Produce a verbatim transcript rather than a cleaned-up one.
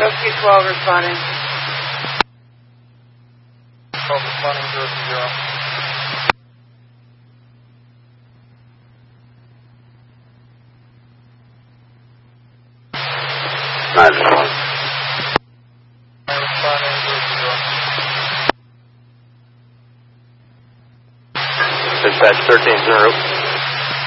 Rescue twelve responding. twelve responding, zero to zero. nine one. Responding, zero to zero. Dispatch thirteen zero.